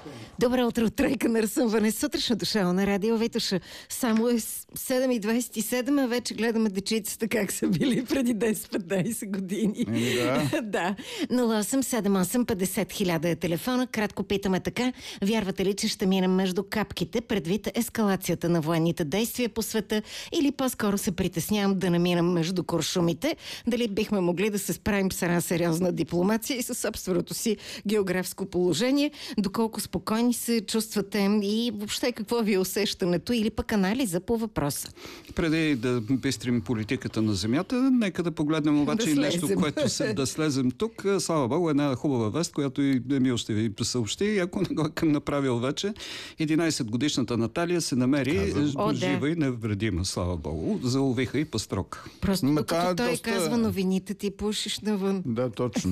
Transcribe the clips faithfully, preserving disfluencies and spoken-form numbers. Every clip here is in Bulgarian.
Добро утро, тройка на разсъмване. Сутрешно дошъл на радио Витоша. Само е седем и двайсет и седем, а вече гледаме дечицата как са били преди десет-петнайсет години. Еми да. Да. нула осем седем осем петдесет хиляда е телефона. Кратко питаме така. Вярвате ли, че ще минем между капките предвид ескалацията на военните действия по света, или по-скоро се притеснявам да намирам между куршумите? Дали бихме могли да се справим с една сериозна дипломация и със собственото си географско положение? Доколко спокойни се чувствате и въобще какво ви е усещането или пък анализа по въпроса? Преди да пестрим политиката на земята, нека да погледнем обаче да и нещо, което се, да слезем тук. Слава Богу, една хубава вест, която и Емил ще ви съобщи. Ако не го е направил вече, единайсет годишната Наталия се намери О, жива да. и невредима, слава Богу. Заловиха и пастрок. Просто Ма, докато той доста... казва новините, ти пушиш навън. Да, точно.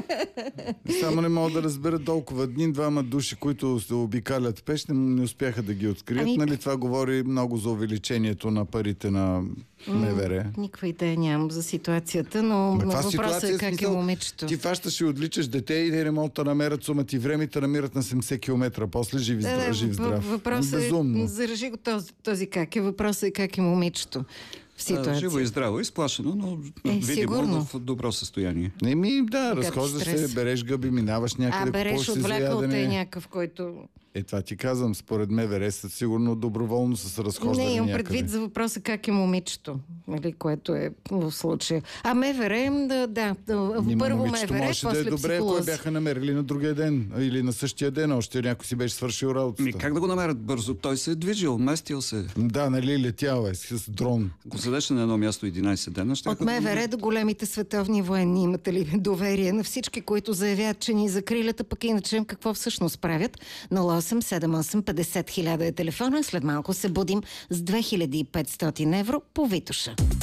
Само не мога да разбера толкова дни, двама души, които се обикалят пеш, не успяха да ги открият. Ами... Нали, това говори много за увеличението на парите на МВР. Никаква идея нямам за ситуацията, но въпросът е как смисъл, е момичето. Ти фащаш и отличаш дете и не могат да намерят сума ти време и да намират на седемдесет километра. После жив, да, здрав, жив здрав. Въпросът е, заражи го този, този как е. Въпросът е как е момичето. Да, живо и здраво, изплашено, но е, видимо сигурно. в добро състояние. Не ми, да, разхождаш се, береш гъби, минаваш някъде. А, береш отвлекал те някакъв, който... Е, това ти казвам, според МВР са сигурно доброволно с разхождане. Не, имам някъде. предвид за въпроса как е момичето, нали, което е в случая. А МВР, да, да, Нима първо момичето МВР, може после да е добре, ако я бяха намерили на другия ден или на същия ден, още някой си беше свършил работата. Ми как да го намерят бързо? Той се е движил, местил се. Да, нали, летял е с дрон. Ако седеше на едно място единайсет дена, ще... От МВР до големите световни военни имате ли доверие на всички, които заявят, че ни закрилят, а пък иначе какво всъщност правят? нула осем седем осем петдесет хиляда е телефона. След малко се будим с две хиляди и петстотин евро по Витоша.